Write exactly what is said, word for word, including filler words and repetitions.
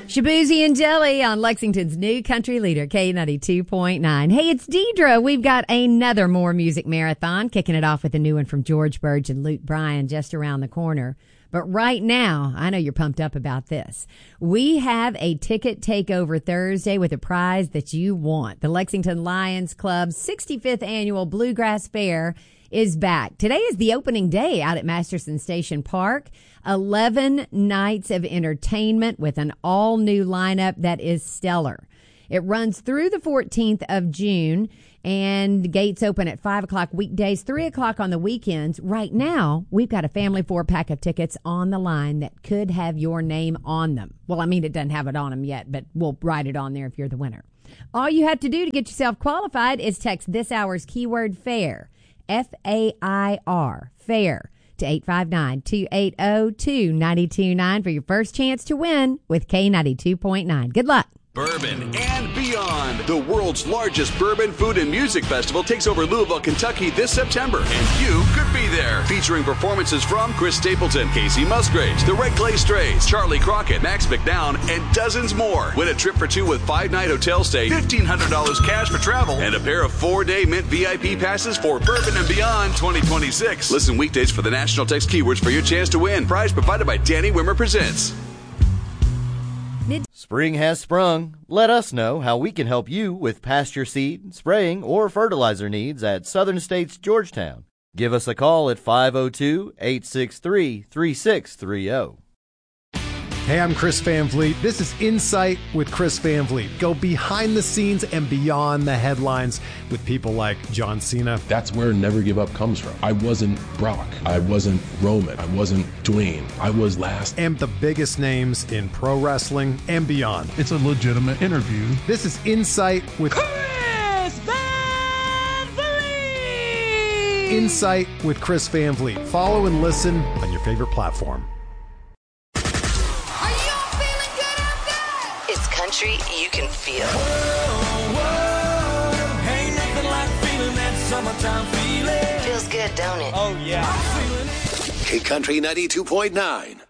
Shabuzi and Jelly on Lexington's new country leader, K ninety-two point nine. Hey, it's Deidre. We've got another More Music Marathon, kicking it off with a new one from George Burge and Luke Bryan just around the corner. But right now, I know you're pumped up about this. We have a ticket takeover Thursday with a prize that you want. The Lexington Lions Club's sixty-fifth annual Bluegrass Fair is back. Today is the opening day out at Masterson Station Park. eleven nights of entertainment with an all-new lineup that is stellar. It runs through the fourteenth of June, and gates open at five o'clock weekdays, three o'clock on the weekends. Right now, we've got a family four-pack of tickets on the line that could have your name on them. Well, I mean, it doesn't have it on them yet, but we'll write it on there if you're the winner. All you have to do to get yourself qualified is text this hour's keyword FAIR, F A I R, FAIR, to eight five nine, two eight zero, two nine two nine for your first chance to win with K ninety-two point nine. Good luck. Bourbon and beyond. The world's largest bourbon, food, and music festival takes over Louisville, Kentucky this September, and you could be there. Featuring performances from Chris Stapleton, Casey Musgraves, the Red Clay Strays, Charlie Crockett, Max McDowell, and dozens more. Win a trip for two with five-night hotel stay, fifteen hundred dollars cash for travel, and a pair of four-day Mint V I P passes for Bourbon and Beyond twenty twenty-six. Listen weekdays for the national text keywords for your chance to win. Prize provided by Danny Wimmer Presents. Spring has sprung. Let us know how we can help you with pasture seed, spraying, or fertilizer needs at Southern States Georgetown. Give us a call at five oh two, eight six three, three six three oh. Hey, I'm Chris Van Vliet. This is Insight with Chris Van Vliet. Go behind the scenes and beyond the headlines with people like John Cena. That's where Never Give Up comes from. I wasn't Brock. I wasn't Roman. I wasn't Dwayne. I was last. And the biggest names in pro wrestling and beyond. It's a legitimate interview. This is Insight with Chris Van Vliet. Insight with Chris Van Vliet. Follow and listen on your favorite platform. Country you can feel. Whoa, whoa, ain't nothing like feeling that summertime feeling. Feels good, don't it? Oh, yeah. I'm feeling it. K Country ninety-two point nine.